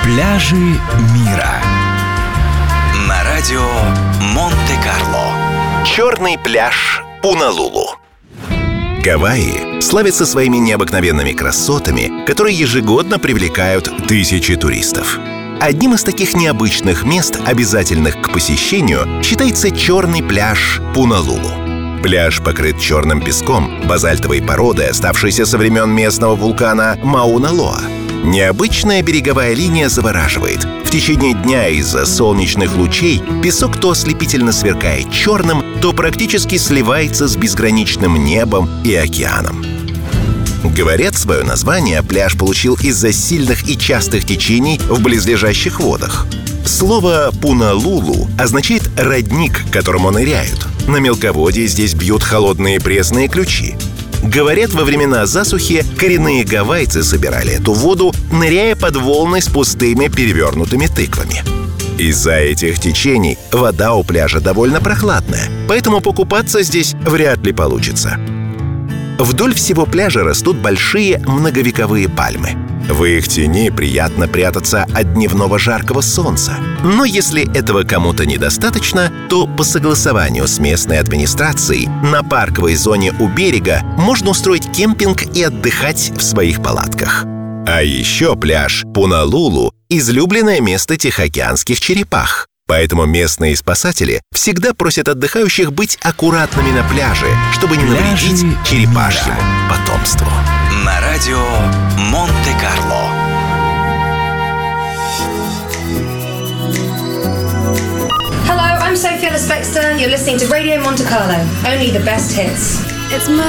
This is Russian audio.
Пляжи мира на радио Монте-Карло. Черный пляж Пуналулу. Гавайи славятся своими необыкновенными красотами, которые ежегодно привлекают тысячи туристов. Одним из таких необычных мест, обязательных к посещению, считается черный пляж Пуналулу. Пляж покрыт черным песком, базальтовой породой, оставшейся со времен местного вулкана Мауна-Лоа. Необычная береговая линия завораживает. В течение дня из-за солнечных лучей песок то ослепительно сверкает черным, то практически сливается с безграничным небом и океаном. Говорят, свое название пляж получил из-за сильных и частых течений в близлежащих водах. Слово «пуналулу» означает «родник, к которому ныряют». На мелководье здесь бьют холодные пресные ключи. Говорят, во времена засухи коренные гавайцы собирали эту воду, ныряя под волны с пустыми перевернутыми тыквами. Из-за этих течений вода у пляжа довольно прохладная, поэтому покупаться здесь вряд ли получится. Вдоль всего пляжа растут большие многовековые пальмы. В их тени приятно прятаться от дневного жаркого солнца. Но если этого кому-то недостаточно, то по согласованию с местной администрацией на парковой зоне у берега можно устроить кемпинг и отдыхать в своих палатках. А еще пляж Пуналулу – излюбленное место тихоокеанских черепах. Поэтому местные спасатели всегда просят отдыхающих быть аккуратными на пляже, чтобы не навредить черепашьему потомству. На радио Монте-Карло. Hello, I'm Sophia Lespexter. You're listening to Radio Monte Carlo. Only the best hits.